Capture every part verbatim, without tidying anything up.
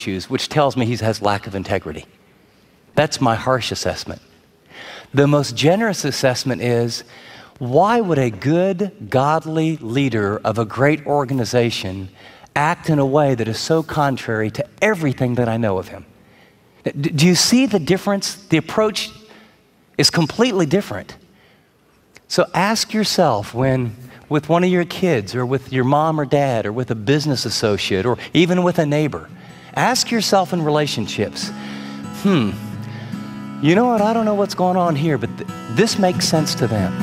issues, which tells me he has lack of integrity. That's my harsh assessment. The most generous assessment is, why would a good, godly leader of a great organization act in a way that is so contrary to everything that I know of him? Do you see the difference? The approach is completely different. So ask yourself when, with one of your kids or with your mom or dad or with a business associate or even with a neighbor, ask yourself in relationships, hmm, you know what, I don't know what's going on here, but th- this makes sense to them.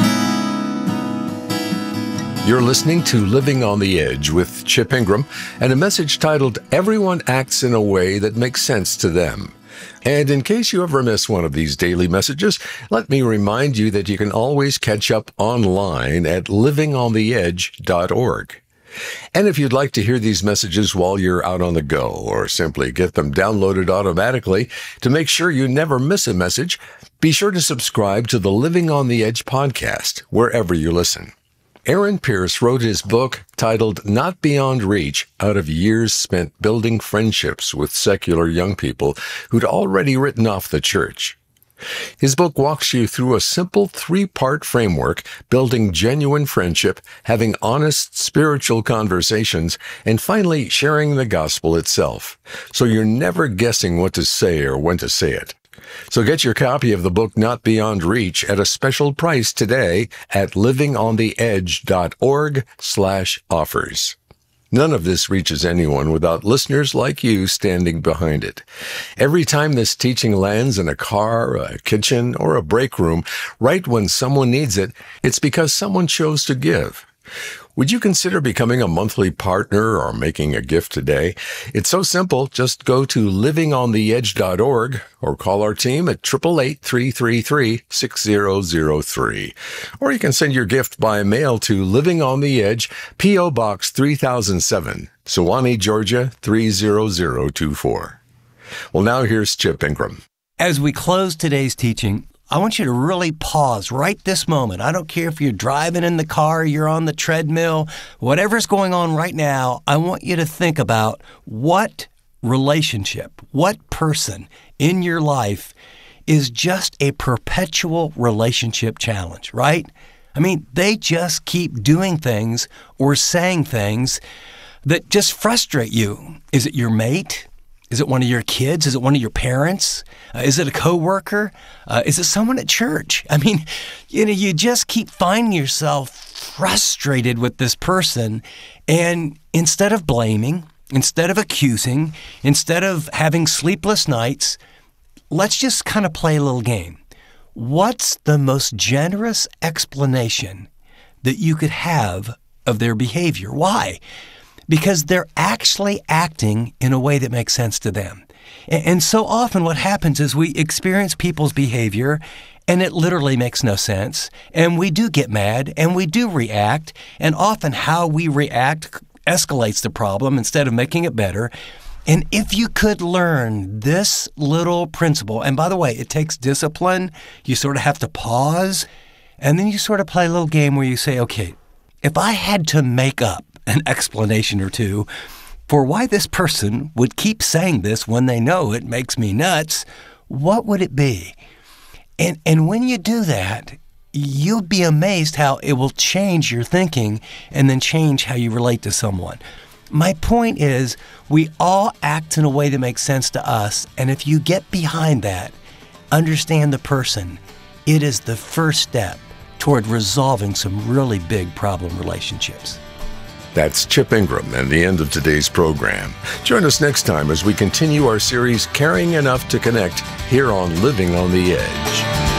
You're listening to Living on the Edge with Chip Ingram and a message titled, Everyone Acts in a Way That Makes Sense to Them. And in case you ever miss one of these daily messages, let me remind you that you can always catch up online at living on the edge dot org. And if you'd like to hear these messages while you're out on the go, or simply get them downloaded automatically to make sure you never miss a message, be sure to subscribe to the Living on the Edge podcast, wherever you listen. Aaron Pierce wrote his book titled Not Beyond Reach out of years spent building friendships with secular young people who'd already written off the church. His book walks you through a simple three-part framework, building genuine friendship, having honest spiritual conversations, and finally sharing the gospel itself. So you're never guessing what to say or when to say it. So get your copy of the book Not Beyond Reach at a special price today at living on the edge dot org slash offers. None of this reaches anyone without listeners like you standing behind it. Every time this teaching lands in a car, a kitchen, or a break room, right when someone needs it, it's because someone chose to give. Would you consider becoming a monthly partner or making a gift today? It's so simple. Just go to living on the edge dot org or call our team at eight eight eight, three three three, six zero zero three. Or you can send your gift by mail to Living on the Edge, P O. Box three thousand seven, Sewanee, Georgia three zero zero two four. Well, now here's Chip Ingram. As we close today's teaching, I want you to really pause right this moment. I don't care if you're driving in the car, you're on the treadmill, whatever's going on right now, I want you to think about what relationship, what person in your life is just a perpetual relationship challenge, right? I mean, they just keep doing things or saying things that just frustrate you. Is it your mate? Is it one of your kids? Is it one of your parents? Uh, is it a coworker? Uh, is it someone at church? I mean, you know, you just keep finding yourself frustrated with this person, and instead of blaming, instead of accusing, instead of having sleepless nights, let's just kind of play a little game. What's the most generous explanation that you could have of their behavior? Why? Because they're actually acting in a way that makes sense to them. And so often what happens is we experience people's behavior and it literally makes no sense. And we do get mad and we do react. And often how we react escalates the problem instead of making it better. And if you could learn this little principle, and by the way, it takes discipline. You sort of have to pause. And then you sort of play a little game where you say, okay, if I had to make up an explanation or two for why this person would keep saying this when they know it makes me nuts, what would it be? And and when you do that, you'll be amazed how it will change your thinking and then change how you relate to someone. My point is, we all act in a way that makes sense to us, and if you get behind that, understand the person, it is the first step toward resolving some really big problem relationships. That's Chip Ingram and the end of today's program. Join us next time as we continue our series, Caring Enough to Connect, here on Living on the Edge.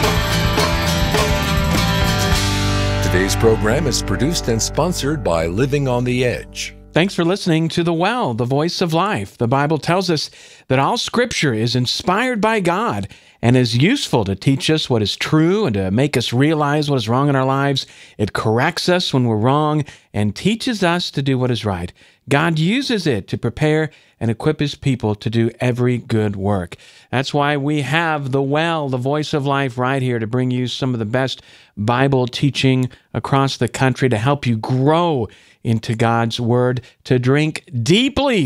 Today's program is produced and sponsored by Living on the Edge. Thanks for listening to The Well, the Voice of Life. The Bible tells us that all Scripture is inspired by God and is useful to teach us what is true and to make us realize what is wrong in our lives. It corrects us when we're wrong and teaches us to do what is right. God uses it to prepare and equip His people to do every good work. That's why we have The Well, the Voice of Life, right here to bring you some of the best Bible teaching across the country to help you grow into God's Word, to drink deeply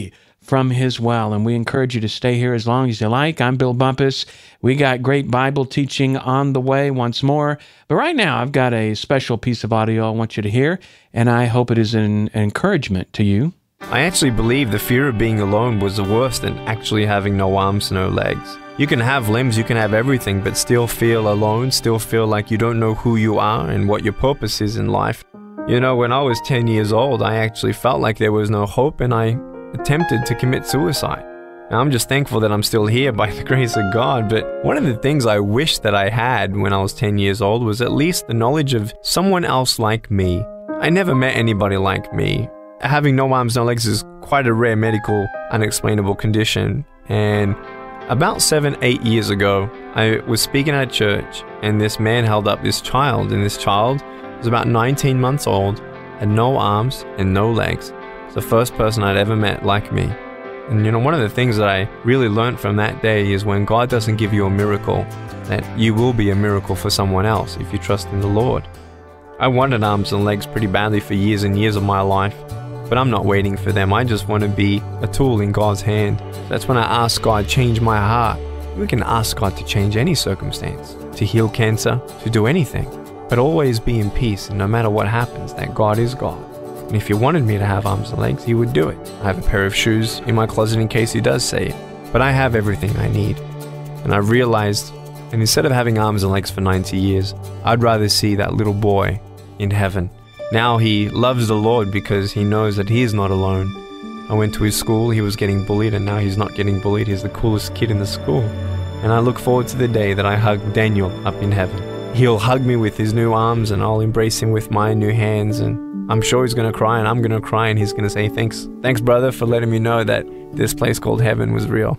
from his well. And we encourage you to stay here as long as you like. I'm Bill Bumpus. We got great Bible teaching on the way once more. But right now, I've got a special piece of audio I want you to hear, and I hope it is an encouragement to you. I actually believe the fear of being alone was worse than actually having no arms, no legs. You can have limbs, you can have everything, but still feel alone, still feel like you don't know who you are and what your purpose is in life. You know, when I was ten years old, I actually felt like there was no hope, and I attempted to commit suicide. Now, I'm just thankful that I'm still here by the grace of God, but one of the things I wish that I had when I was ten years old was at least the knowledge of someone else like me. I never met anybody like me. Having no arms, no legs is quite a rare medical, unexplainable condition, and about seven, eight years ago, I was speaking at church, and this man held up this child, and this child was about nineteen months old, had no arms and no legs. It's the first person I'd ever met like me. And you know, one of the things that I really learned from that day is when God doesn't give you a miracle, that you will be a miracle for someone else if you trust in the Lord. I wanted arms and legs pretty badly for years and years of my life, but I'm not waiting for them. I just want to be a tool in God's hand. That's when I ask God, change my heart. We can ask God to change any circumstance, to heal cancer, to do anything, but always be in peace, and no matter what happens, that God is God. And if He wanted me to have arms and legs, He would do it. I have a pair of shoes in my closet in case He does say it, but I have everything I need. And I realized, and instead of having arms and legs for ninety years, I'd rather see that little boy in heaven. Now he loves the Lord because he knows that he is not alone. I went to his school, he was getting bullied, and now he's not getting bullied. He's the coolest kid in the school. And I look forward to the day that I hug Daniel up in heaven. He'll hug me with his new arms, and I'll embrace him with my new hands, and I'm sure he's going to cry, and I'm going to cry, and he's going to say, thanks, thanks, brother, for letting me know that this place called heaven was real.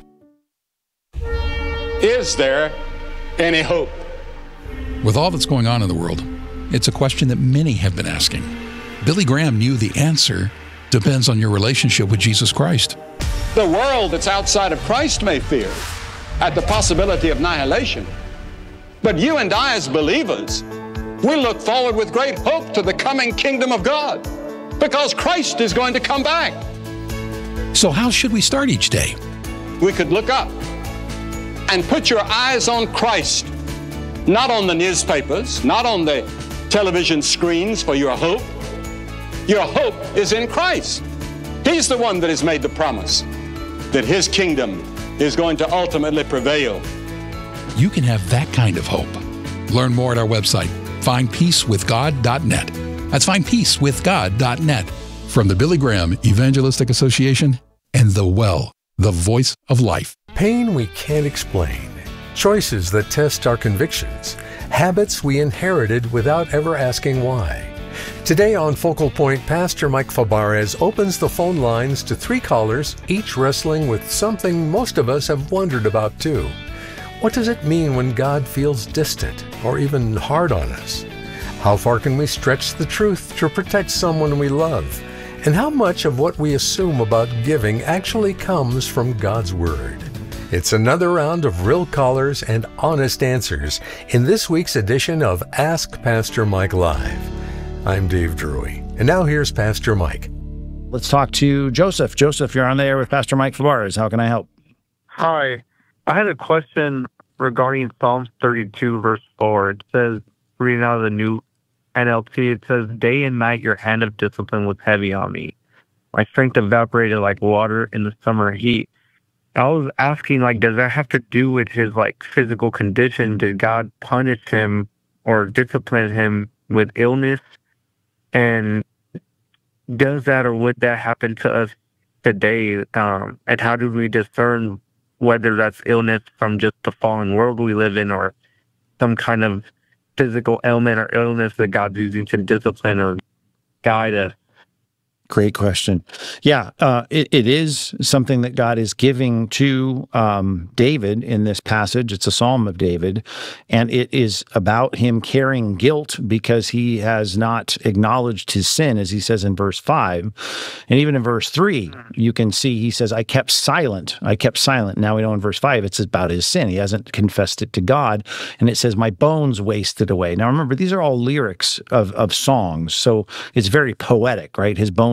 Is there any hope? With all that's going on in the world, it's a question that many have been asking. Billy Graham knew the answer depends on your relationship with Jesus Christ. The world that's outside of Christ may fear at the possibility of annihilation. But you and I as believers, we look forward with great hope to the coming kingdom of God, because Christ is going to come back. So how should we start each day? We could look up and put your eyes on Christ, not on the newspapers, not on the television screens for your hope. Your hope is in Christ. He's the one that has made the promise that His kingdom is going to ultimately prevail. You can have that kind of hope. Learn more at our website, find peace with god dot net. That's find peace with god dot net. From the Billy Graham Evangelistic Association and The Well, the voice of life. Pain we can't explain. Choices that test our convictions. Habits we inherited without ever asking why. Today on Focal Point, Pastor Mike Fabarez opens the phone lines to three callers, each wrestling with something most of us have wondered about too. What does it mean when God feels distant or even hard on us? How far can we stretch the truth to protect someone we love? And how much of what we assume about giving actually comes from God's Word? It's another round of real callers and honest answers in this week's edition of Ask Pastor Mike Live. I'm Dave Drury, and now here's Pastor Mike. Let's talk to Joseph. Joseph, you're on the air with Pastor Mike Fabarez. How can I help? Hi. I had a question regarding Psalms thirty-two, verse four. It says, reading out of the new N L T, it says, day and night your hand of discipline was heavy on me. My strength evaporated like water in the summer heat. I was asking, like, does that have to do with his, like, physical condition? Did God punish him or discipline him with illness? And does that or would that happen to us today? Um, and how do we discern whether that's illness from just the fallen world we live in or some kind of physical ailment or illness that God's using to discipline or guide us? Great question. Yeah, uh, it, it is something that God is giving to um, David in this passage. It's a Psalm of David, and it is about him carrying guilt because he has not acknowledged his sin, as he says in verse five. And even in verse three, you can see he says, I kept silent. I kept silent. Now we know in verse five, it's about his sin. He hasn't confessed it to God. And it says, my bones wasted away. Now remember, these are all lyrics of, of songs, so it's very poetic, right? His bones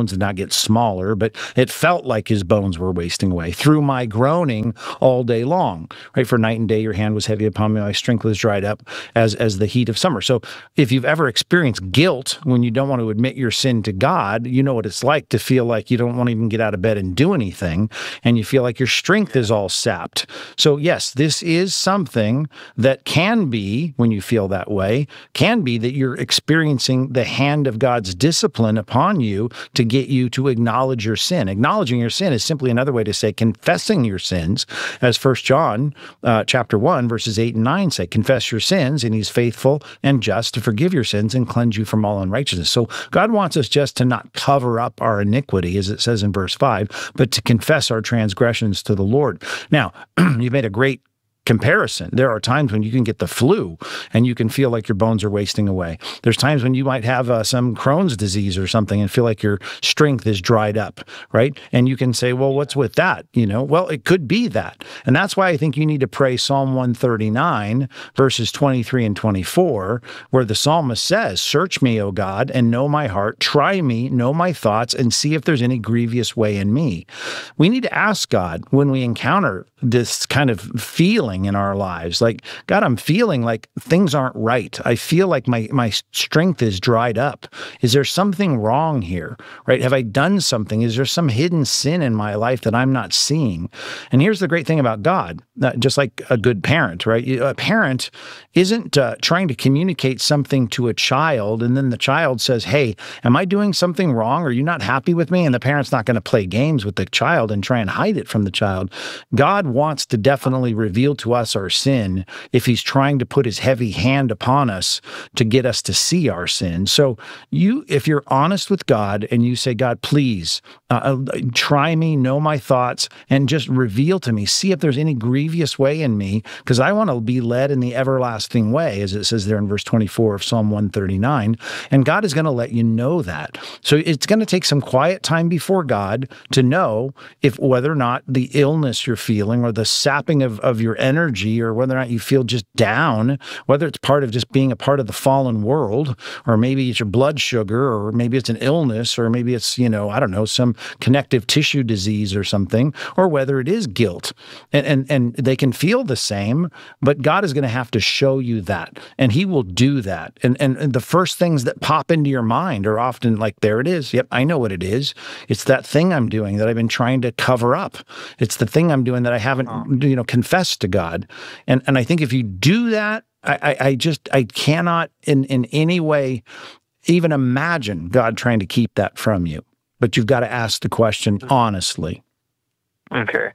bones did not get smaller, but it felt like his bones were wasting away through my groaning all day long, right? For night and day, your hand was heavy upon me. My strength was dried up as, as the heat of summer. So if you've ever experienced guilt when you don't want to admit your sin to God, you know what it's like to feel like you don't want to even get out of bed and do anything, and you feel like your strength is all sapped. So yes, this is something that can be, when you feel that way, can be that you're experiencing the hand of God's discipline upon you to get you to acknowledge your sin. Acknowledging your sin is simply another way to say confessing your sins, as First John uh, chapter one, verses eight and nine say, confess your sins, and he's faithful and just to forgive your sins and cleanse you from all unrighteousness. So God wants us just to not cover up our iniquity, as it says in verse five, but to confess our transgressions to the Lord. Now, you've made a great comparison. There are times when you can get the flu and you can feel like your bones are wasting away. There's times when you might have uh, some Crohn's disease or something and feel like your strength is dried up, right? And you can say, well, what's with that? You know, well, it could be that. And that's why I think you need to pray Psalm one thirty-nine, verses twenty-three and twenty-four, where the psalmist says, search me, O God, and know my heart. Try me, know my thoughts, and see if there's any grievous way in me. We need to ask God when we encounter this kind of feeling in our lives, like, God, I'm feeling like things aren't right. I feel like my my strength is dried up. Is there something wrong here, right? Have I done something? Is there some hidden sin in my life that I'm not seeing? And here's the great thing about God, uh, just like a good parent, right? A parent isn't uh, trying to communicate something to a child, and then the child says, hey, am I doing something wrong? Are you not happy with me? And the parent's not going to play games with the child and try and hide it from the child. God wants to definitely reveal to us our sin if he's trying to put his heavy hand upon us to get us to see our sin. So you, if you're honest with God and you say, God, please uh, try me, know my thoughts, and just reveal to me, see if there's any grievous way in me, because I want to be led in the everlasting way, as it says there in verse twenty-four of Psalm one thirty-nine. And God is going to let you know that. So it's going to take some quiet time before God to know if whether or not the illness you're feeling or the sapping of, of your energy, or whether or not you feel just down, whether it's part of just being a part of the fallen world, or maybe it's your blood sugar, or maybe it's an illness, or maybe it's, you know, I don't know, some connective tissue disease or something, or whether it is guilt. And, and, and they can feel the same, but God is going to have to show you that, and he will do that. And, and, and the first things that pop into your mind are often like, there it is. Yep, I know what it is. It's that thing I'm doing that I've been trying to cover up. It's the thing I'm doing that I haven't, you know, confessed to God. And and I think if you do that, I, I, I just, I cannot in, in any way even imagine God trying to keep that from you. But you've got to ask the question honestly. Okay.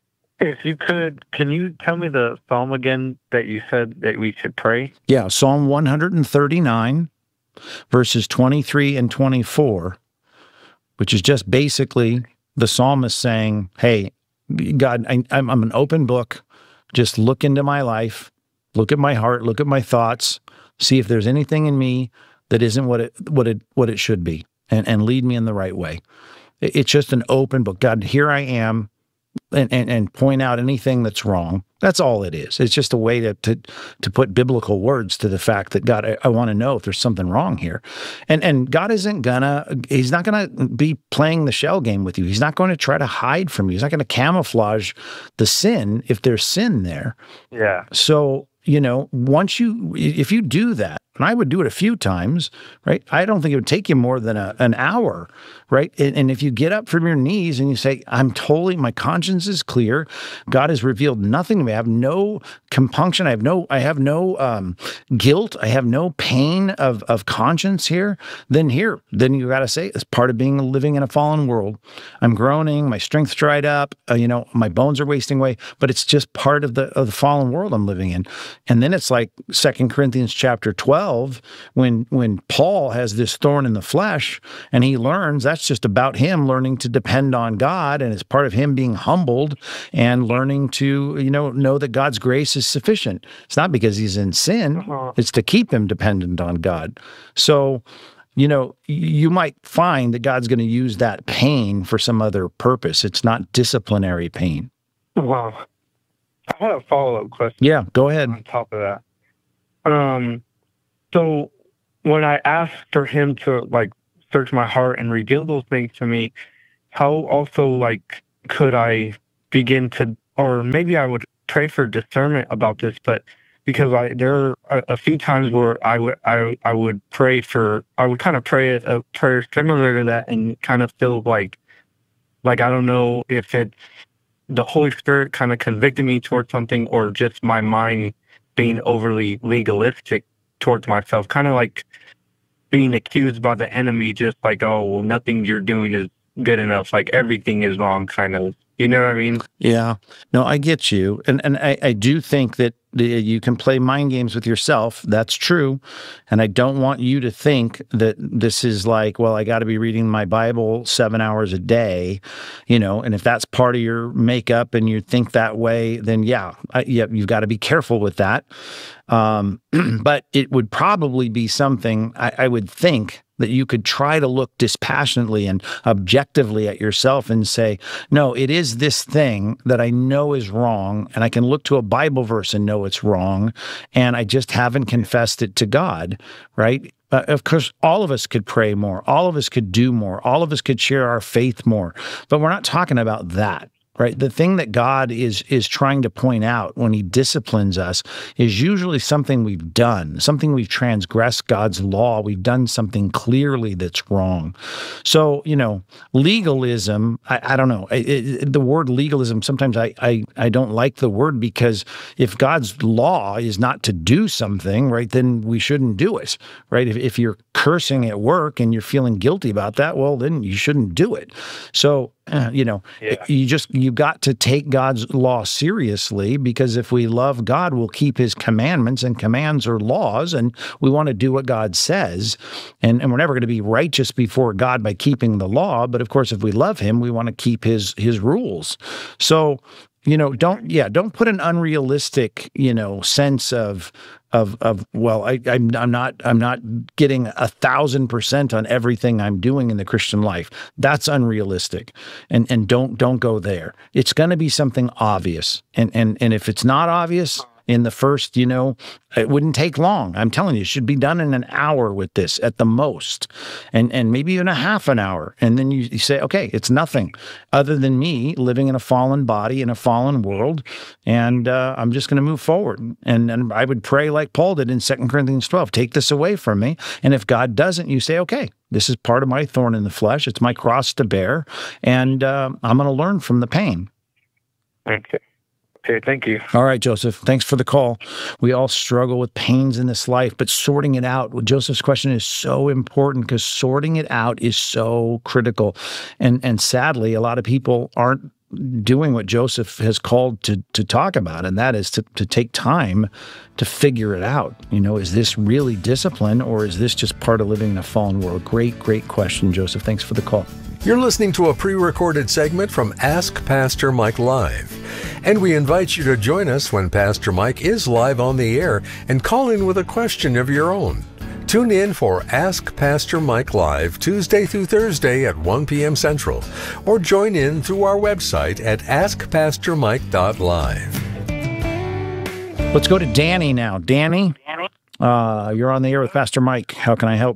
If you could, can you tell me the psalm again that you said that we should pray? Yeah, Psalm one thirty-nine, verses twenty-three and twenty-four, which is just basically the psalmist saying, hey, God, I, I'm, I'm an open book. Just look into my life, look at my heart, look at my thoughts, see if there's anything in me that isn't what it what it what it should be, and, and lead me in the right way. It's just an open book. God, here I am, and, and, and point out anything that's wrong. That's all it is. It's just a way to to, to put biblical words to the fact that, God, I, I want to know if there's something wrong here. And and God isn't gonna, he's not gonna be playing the shell game with you. He's not going to try to hide from you. He's not going to camouflage the sin if there's sin there. Yeah. So, you know, once you, if you do that, and I would do it a few times, right? I don't think it would take you more than a, an hour, right? And, and if you get up from your knees and you say, I'm totally, my conscience is clear. God has revealed nothing to me. I have no compunction. I have no, I have no um, guilt. I have no pain of, of conscience here. Then here, then you got to say, as part of being living in a fallen world, I'm groaning, my strength's dried up, uh, you know, my bones are wasting away, but it's just part of the, of the fallen world I'm living in. And then it's like Second Corinthians chapter twelve, when when Paul has this thorn in the flesh, and he learns that's just about him learning to depend on God, and it's part of him being humbled and learning to, you know, know that God's grace is sufficient. It's not because he's in sin, uh-huh. It's to keep him dependent on God. So, you know, you might find that God's going to use that pain for some other purpose. It's not disciplinary pain. Wow. I had a follow-up question. Yeah, go ahead. On top of that. Um, so when I asked for him to, like, search my heart and reveal those things to me, how also like could I begin to, or maybe I would pray for discernment about this, but because I there are a, a few times where I would I I would pray for I would kind of pray a, a prayer similar to that and kind of feel like like I don't know if it's the Holy Spirit kind of convicted me towards something or just my mind being overly legalistic towards myself, kind of like being accused by the enemy, just like, oh, well, nothing you're doing is good enough, like everything is wrong, kind of. You know what I mean? Yeah. No, I get you. And and I, I do think that the, you can play mind games with yourself. That's true. And I don't want you to think that this is like, well, I got to be reading my Bible seven hours a day, you know, and if that's part of your makeup and you think that way, then yeah, I, yeah you've got to be careful with that. Um, but it would probably be something I, I would think that you could try to look dispassionately and objectively at yourself and say, no, it is this thing that I know is wrong, and I can look to a Bible verse and know it's wrong, and I just haven't confessed it to God, right? Uh, of course, all of us could pray more. All of us could do more. All of us could share our faith more. But we're not talking about that. Right. The thing that God is is trying to point out when he disciplines us is usually something we've done, something we've transgressed God's law. We've done something clearly that's wrong. So, you know, legalism, I, I don't know. It, it, the word legalism, sometimes I, I, I don't like the word, because if God's law is not to do something, right, then we shouldn't do it. Right. If, if you're cursing at work and you're feeling guilty about that, well, then you shouldn't do it. So, Uh, you know, yeah. you just, you got to take God's law seriously, because if we love God, we'll keep his commandments, and commands are laws, and we want to do what God says. And, and we're never going to be righteous before God by keeping the law. But of course, if we love him, we want to keep his, his rules. So, you know, don't, yeah, don't put an unrealistic, you know, sense of, of, of, well, I, I'm, I'm not, I'm not getting a thousand percent on everything I'm doing in the Christian life. That's unrealistic. And, and don't, don't go there. It's going to be something obvious. And, and, and if it's not obvious in the first, you know, it wouldn't take long. I'm telling you, it should be done in an hour with this at the most, and and maybe even a half an hour. And then you, you say, okay, it's nothing other than me living in a fallen body in a fallen world, and uh, I'm just going to move forward. And, and I would pray like Paul did in Second Corinthians twelve, take this away from me. And if God doesn't, you say, okay, this is part of my thorn in the flesh. It's my cross to bear, and uh, I'm going to learn from the pain. Okay. Okay, thank you. All right, Joseph, thanks for the call. We all struggle with pains in this life, but sorting it out, Joseph's question is so important, because sorting it out is so critical. And and sadly, a lot of people aren't doing what Joseph has called to to talk about, and that is to, to take time to figure it out. You know, is this really discipline, or is this just part of living in a fallen world? Great, great question, Joseph. Thanks for the call. You're listening to a pre-recorded segment from Ask Pastor Mike Live. And we invite you to join us when Pastor Mike is live on the air and call in with a question of your own. Tune in for Ask Pastor Mike Live Tuesday through Thursday at one p.m. Central, or join in through our website at ask pastor mike dot live. Let's go to Danny now. Danny, uh, you're on the air with Pastor Mike. How can I help?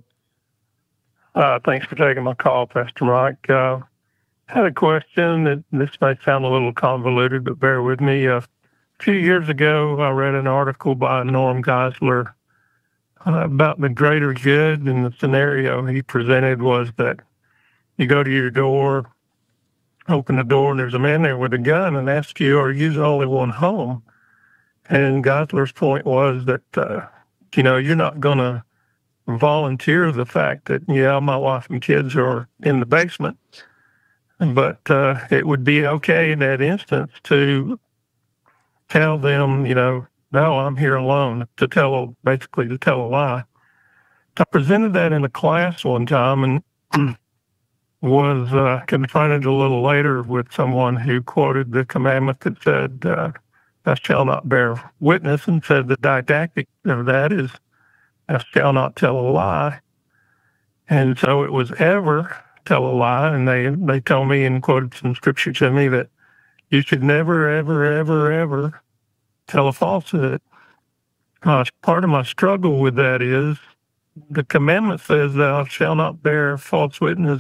Uh, thanks for taking my call, Pastor Mike. Uh, I had a question that this may sound a little convoluted, but bear with me. Uh, a few years ago, I read an article by Norm Geisler uh, about the greater good, and the scenario he presented was that you go to your door, open the door, and there's a man there with a gun and asks you, are you the only one home? And Geisler's point was that, uh, you know, you're not going to volunteer the fact that, yeah, my wife and kids are in the basement, but uh, it would be okay in that instance to tell them, you know, no, I'm here alone, to tell, basically to tell a lie. I presented that in a class one time and was uh, confronted a little later with someone who quoted the commandment that said, uh, thou shalt not bear witness, and said the didactic of that is, thou shalt not tell a lie. And so it was ever tell a lie. And they, they told me and quoted some scripture to me that you should never, ever, ever, ever tell a falsehood. Uh, part of my struggle with that is the commandment says, "Thou shalt not bear false witness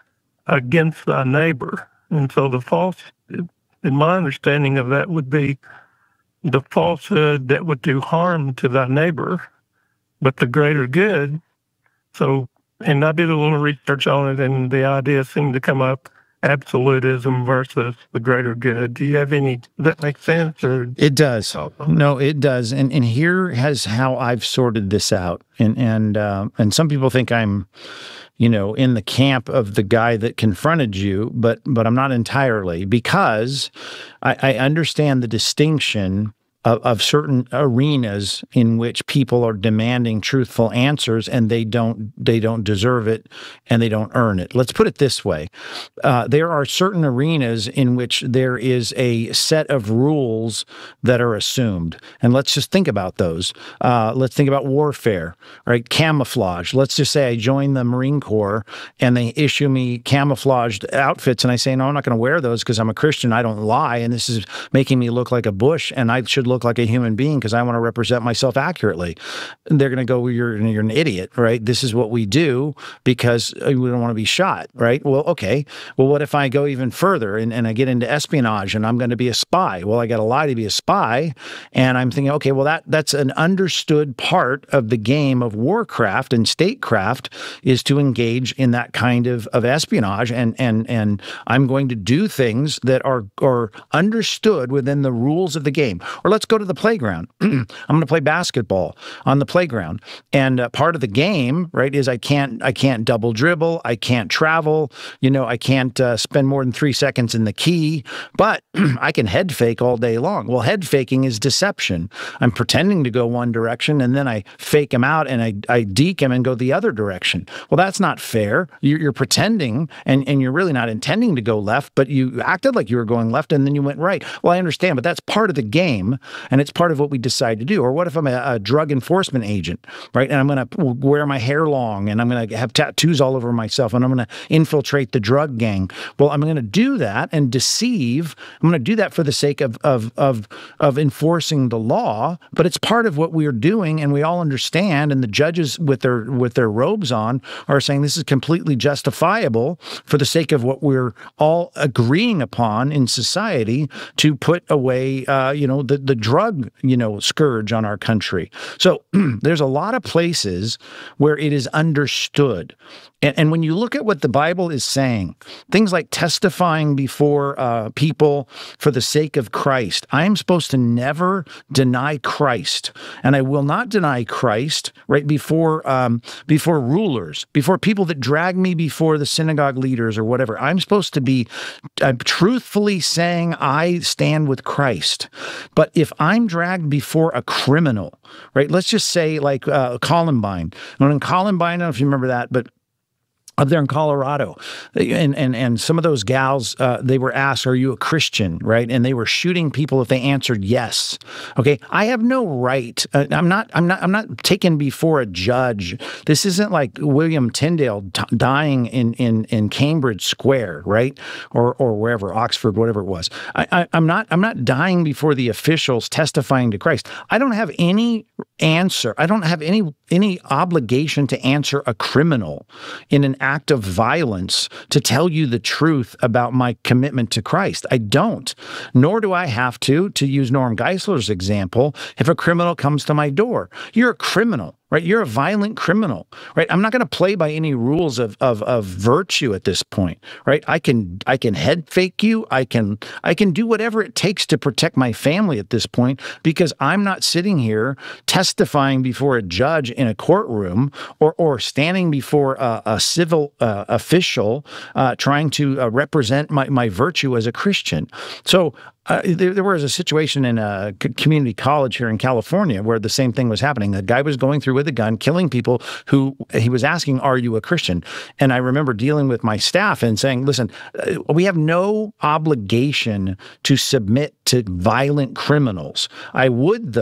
against thy neighbor." And so the false, in my understanding of that, would be the falsehood that would do harm to thy neighbor, but the greater good. So, and I did a little research on it, and the idea seemed to come up: absolutism versus the greater good. Do you have any, does that make sense? Or it does. No, it does. And and here has how I've sorted this out. And and uh, and some people think I'm, you know, in the camp of the guy that confronted you, but but I'm not entirely, because I, I understand the distinction Of, of certain arenas in which people are demanding truthful answers, and they don't they don't deserve it, and they don't earn it. Let's put it this way: uh, there are certain arenas in which there is a set of rules that are assumed, and let's just think about those. Uh, let's think about warfare, right? Camouflage. Let's just say I join the Marine Corps, and they issue me camouflaged outfits, and I say, no, I'm not going to wear those because I'm a Christian. I don't lie, and this is making me look like a bush, and I should look like a human being because I want to represent myself accurately. And they're going to go, well, you're, you're an idiot, right? This is what we do because we don't want to be shot, right? Well, okay. Well, what if I go even further and, and I get into espionage and I'm going to be a spy? Well, I got to lie to be a spy. And I'm thinking, okay, well, that that's an understood part of the game of warcraft and statecraft, is to engage in that kind of, of espionage. And, and, and I'm going to do things that are, are understood within the rules of the game. Or let's go to the playground. I'm going to play basketball on the playground, and uh, part of the game, right, is I can't I can't double dribble, I can't travel, you know, I can't uh, spend more than three seconds in the key, but I can head fake all day long. Well, head faking is deception. I'm pretending to go one direction, and then I fake him out, and I I deke him and go the other direction. Well, that's not fair. You're, you're pretending, and and you're really not intending to go left, but you acted like you were going left, and then you went right. Well, I understand, but that's part of the game. And it's part of what we decide to do. Or what if I'm a, a drug enforcement agent, right? And I'm going to wear my hair long, and I'm going to have tattoos all over myself, and I'm going to infiltrate the drug gang. Well, I'm going to do that and deceive. I'm going to do that for the sake of of of of enforcing the law. But it's part of what we're doing, and we all understand. And the judges with their with their robes on are saying this is completely justifiable for the sake of what we're all agreeing upon in society to put away, uh, you know, the the drug, you know, scourge on our country. So there's a lot of places where it is understood. And, and when you look at what the Bible is saying, things like testifying before uh, people for the sake of Christ, I am supposed to never deny Christ. And I will not deny Christ, right, before, um, before rulers, before people that drag me before the synagogue leaders or whatever. I'm supposed to be uh, truthfully saying I stand with Christ. But if I'm dragged before a criminal, right, let's just say like uh, Columbine. And in Columbine, I don't know if you remember that, but up there in Colorado, and and and some of those gals, uh, they were asked, "Are you a Christian?" Right, and they were shooting people if they answered yes. Okay, I have no right. Uh, I'm not. I'm not. I'm not taken before a judge. This isn't like William Tyndale t- dying in in in Cambridge Square, right, or or wherever, Oxford, whatever it was. I, I, I'm not. I'm not dying before the officials testifying to Christ. I don't have any answer. I don't have any any obligation to answer a criminal in an act of violence to tell you the truth about my commitment to Christ. I don't. Nor do I have to, to use Norm Geisler's example, if a criminal comes to my door. You're a criminal. Right, you're a violent criminal, right? I'm not going to play by any rules of, of of virtue at this point, right? I can I can head fake you, I can I can do whatever it takes to protect my family at this point, because I'm not sitting here testifying before a judge in a courtroom or or standing before a, a civil uh, official uh, trying to uh, represent my my virtue as a Christian. So. Uh, there, there was a situation in a community college here in California where the same thing was happening. A guy was going through with a gun, killing people who he was asking, "Are you a Christian?" And I remember dealing with my staff and saying, listen, uh, we have no obligation to submit to violent criminals. I would, though,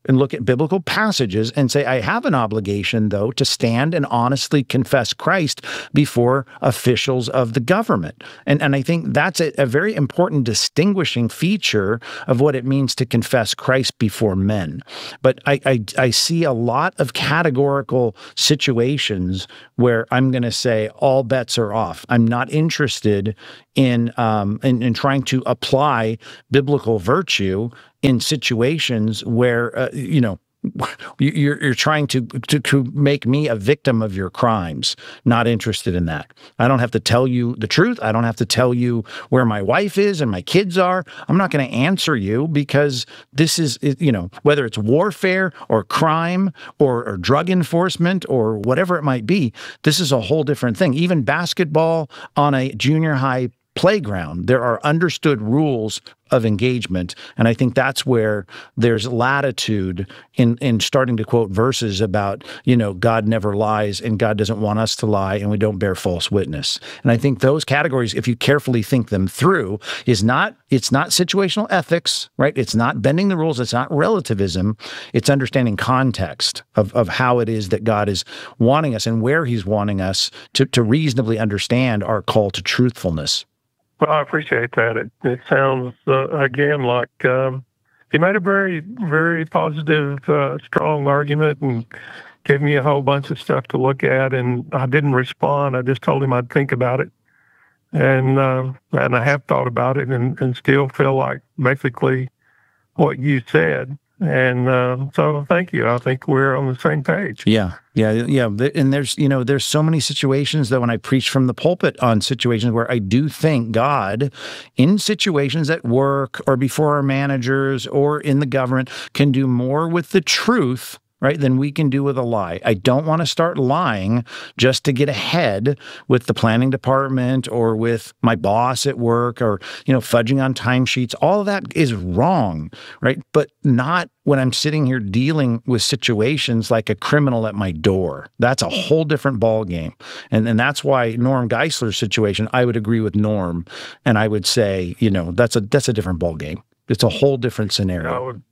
and look at biblical passages and say, I have an obligation, though, to stand and honestly confess Christ before officials of the government. And, and I think that's a, a very important distinguishing feature of what it means to confess Christ before men. But I, I, I see a lot of categorical situations where I'm going to say all bets are off. I'm not interested in, um, in, in trying to apply biblical virtue in situations where, uh, you know, You're, you're trying to, to to make me a victim of your crimes. Not interested in that. I don't have to tell you the truth. I don't have to tell you where my wife is and my kids are. I'm not going to answer you because this is, you know, whether it's warfare or crime or, or drug enforcement or whatever it might be, this is a whole different thing. Even basketball on a junior high playground, there are understood rules of engagement. And I think that's where there's latitude in, in starting to quote verses about, you know, God never lies and God doesn't want us to lie and we don't bear false witness. And I think those categories, if you carefully think them through, is not, it's not situational ethics, right? It's not bending the rules. It's not relativism. It's understanding context of, of how it is that God is wanting us and where he's wanting us to, to reasonably understand our call to truthfulness. Well, I appreciate that. It, it sounds, uh, again, like um, he made a very, very positive, uh, strong argument and gave me a whole bunch of stuff to look at, and I didn't respond. I just told him I'd think about it. And uh, and I have thought about it and, and still feel like basically what you said. And uh, so thank you. I think we're on the same page. Yeah, yeah, yeah. And there's, you know, there's so many situations that when I preach from the pulpit on situations where I do think God, in situations at work or before our managers or in the government, can do more with the truth, right, than we can do with a lie. I don't want to start lying just to get ahead with the planning department or with my boss at work or, you know, fudging on timesheets. All of that is wrong, right? But not when I'm sitting here dealing with situations like a criminal at my door. That's a whole different ballgame. And, and that's why Norm Geisler's situation, I would agree with Norm. And I would say, you know, that's a, that's a different ballgame. It's a whole different scenario. I would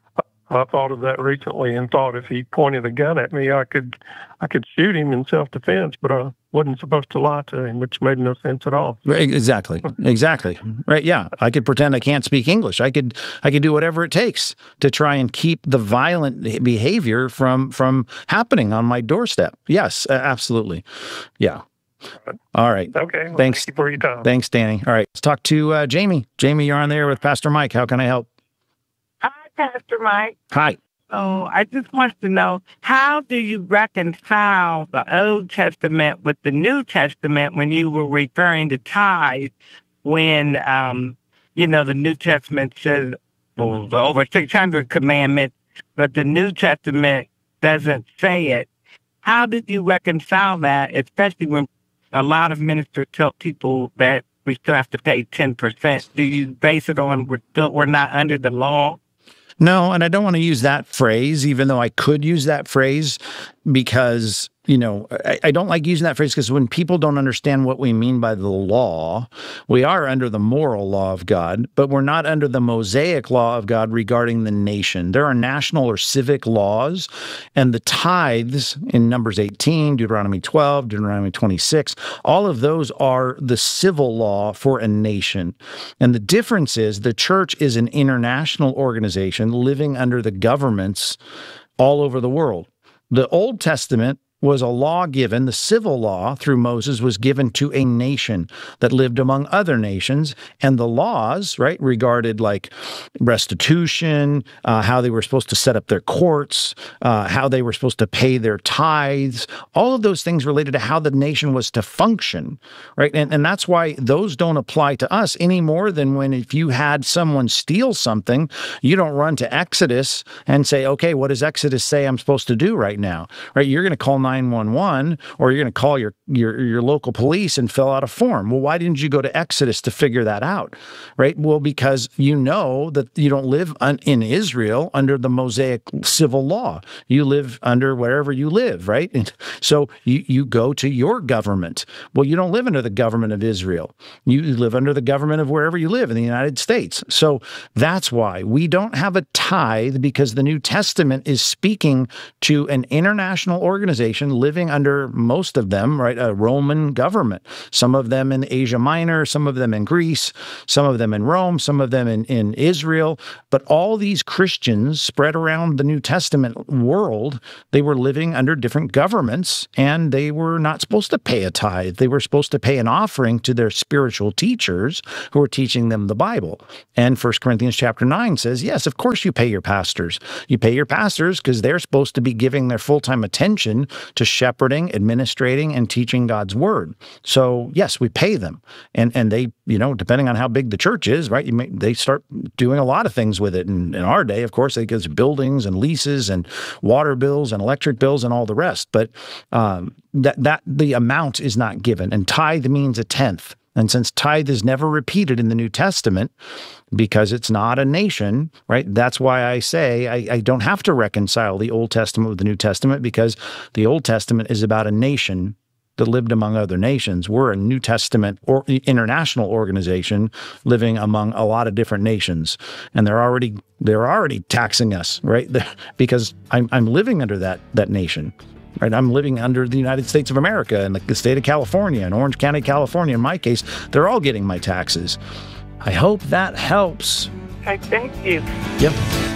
I thought of that recently and thought if he pointed a gun at me, I could I could shoot him in self-defense, but I wasn't supposed to lie to him, which made no sense at all. Exactly. Exactly. Right. Yeah. I could pretend I can't speak English. I could I could do whatever it takes to try and keep the violent behavior from from happening on my doorstep. Yes, absolutely. Yeah. All right. Okay. Well, Thanks. Thank you for your time. Thanks, Danny. All right. Let's talk to uh, Jamie. Jamie, you're on there with Pastor Mike. How can I help? Pastor Mike. Hi. So I just want to know, how do you reconcile the Old Testament with the New Testament when you were referring to tithes when, um, you know, the New Testament says well, over six hundred commandments, but the New Testament doesn't say it. How did you reconcile that, especially when a lot of ministers tell people that we still have to pay ten percent? Do you base it on we're, still, we're not under the law? No, and I don't want to use that phrase, even though I could use that phrase, because, you know, I, I don't like using that phrase because when people don't understand what we mean by the law, we are under the moral law of God, but we're not under the Mosaic law of God regarding the nation. There are national or civic laws, and the tithes in Numbers eighteen, Deuteronomy twelve, Deuteronomy twenty-six, all of those are the civil law for a nation. And the difference is the church is an international organization living under the governments all over the world. The Old Testament was a law given, the civil law through Moses was given to a nation that lived among other nations, and the laws, right, regarded like restitution, uh, how they were supposed to set up their courts, uh, how they were supposed to pay their tithes, all of those things related to how the nation was to function, right? And, and that's why those don't apply to us any more than when if you had someone steal something, you don't run to Exodus and say, okay, what does Exodus say I'm supposed to do right now, right? You're going to call nine nine one one or you're going to call your, your, your local police and fill out a form. Well, why didn't you go to Exodus to figure that out, right? Well, because you know that you don't live un- in Israel under the Mosaic civil law. You live under wherever you live, right? And so you, you go to your government. Well, you don't live under the government of Israel. You live under the government of wherever you live in the United States. So that's why we don't have a tithe, because the New Testament is speaking to an international organization living under, most of them, right, a Roman government. Some of them in Asia Minor, some of them in Greece, some of them in Rome, some of them in, in Israel. But all these Christians spread around the New Testament world, they were living under different governments, and they were not supposed to pay a tithe. They were supposed to pay an offering to their spiritual teachers who were teaching them the Bible. And First Corinthians chapter nine says, yes, of course you pay your pastors. You pay your pastors because they're supposed to be giving their full-time attention to shepherding, administrating, and teaching God's word. So yes, we pay them. And and they, you know, depending on how big the church is, right, you may, they start doing a lot of things with it. And in our day, of course, they give buildings and leases and water bills and electric bills and all the rest. But um, that that the amount is not given. And tithe means a tenth. And since tithe is never repeated in the New Testament, because it's not a nation, right? That's why I say I, I don't have to reconcile the Old Testament with the New Testament, because the Old Testament is about a nation that lived among other nations. We're a New Testament or international organization living among a lot of different nations, and they're already they're already taxing us, right? Because I'm I'm living under that that nation. Right, I'm living under the United States of America and the state of California and Orange County, California. In my case, they're all getting my taxes. I hope that helps. I thank you. Yep.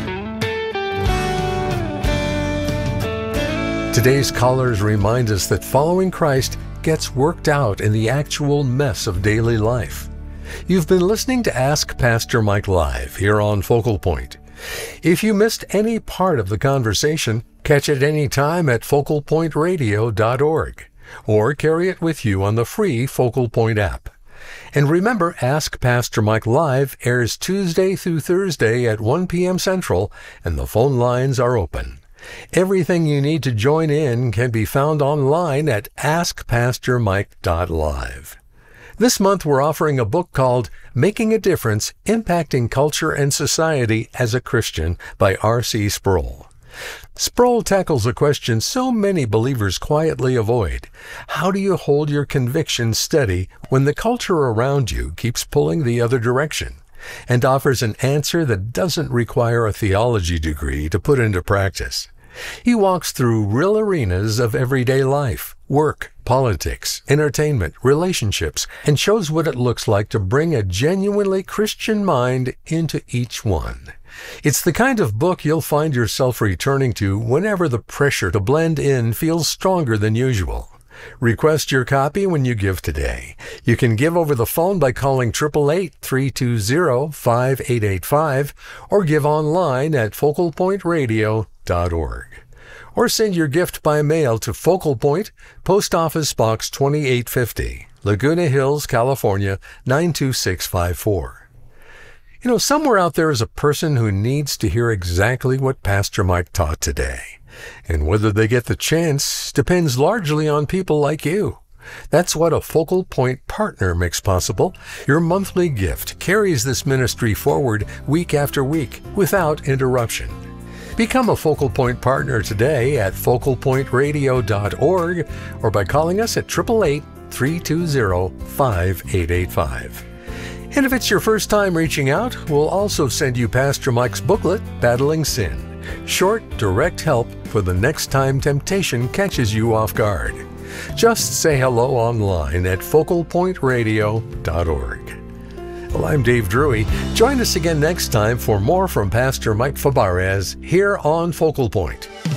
Today's callers remind us that following Christ gets worked out in the actual mess of daily life. You've been listening to Ask Pastor Mike Live here on Focal Point. If you missed any part of the conversation, catch it any time at focal point radio dot org or carry it with you on the free Focal Point app. And remember, Ask Pastor Mike Live airs Tuesday through Thursday at one p.m. Central, and the phone lines are open. Everything you need to join in can be found online at ask pastor mike dot live. This month we're offering a book called Making a Difference, Impacting Culture and Society as a Christian by R C Sproul. Sproul tackles a question so many believers quietly avoid. How do you hold your convictions steady when the culture around you keeps pulling the other direction? And offers an answer that doesn't require a theology degree to put into practice. He walks through real arenas of everyday life, work, politics, entertainment, relationships, and shows what it looks like to bring a genuinely Christian mind into each one. It's the kind of book you'll find yourself returning to whenever the pressure to blend in feels stronger than usual. Request your copy when you give today. You can give over the phone by calling eight eight eight, three two zero, five eight eight five or give online at focal point radio dot org. Or send your gift by mail to Focal Point, Post Office Box twenty-eight fifty, Laguna Hills, California, nine two six five four. You know, somewhere out there is a person who needs to hear exactly what Pastor Mike taught today. And whether they get the chance depends largely on people like you. That's what a Focal Point partner makes possible. Your monthly gift carries this ministry forward week after week without interruption. Become a Focal Point partner today at focal point radio dot org or by calling us at eight eight eight, three two zero, five eight eight five. And if it's your first time reaching out, we'll also send you Pastor Mike's booklet, Battling Sin. Short, direct help for the next time temptation catches you off guard. Just say hello online at focal point radio dot org. Well, I'm Dave Drury. Join us again next time for more from Pastor Mike Fabarez here on Focal Point.